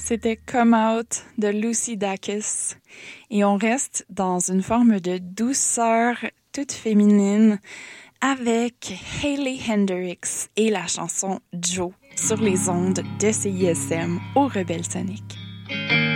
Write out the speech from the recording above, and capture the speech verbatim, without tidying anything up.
c'était Come Out de Lucy Dacus. Et on reste dans une forme de douceur toute féminine avec Hayley Hendrix et la chanson Joe sur les ondes de C I S M au Rebelle Sonic.